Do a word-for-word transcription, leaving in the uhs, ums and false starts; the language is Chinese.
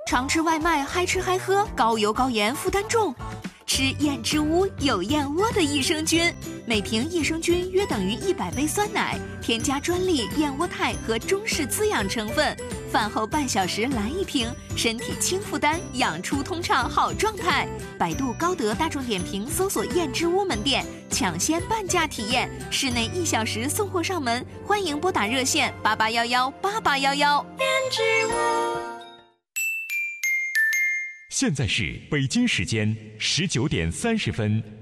常吃外卖，嗨吃嗨喝，高油高盐，负担重。吃燕之屋有燕窝的益生菌，每瓶益生菌约等于一百杯酸奶，添加专利燕窝肽和中式滋养成分。饭后半小时来一瓶，身体轻负担，养出通畅好状态。百度、高德、大众点评搜索燕之屋门店，抢先半价体验，室内一小时送货上门。欢迎拨打热线八八幺幺八八幺幺。燕之屋。 现在是北京时间十九点三十分。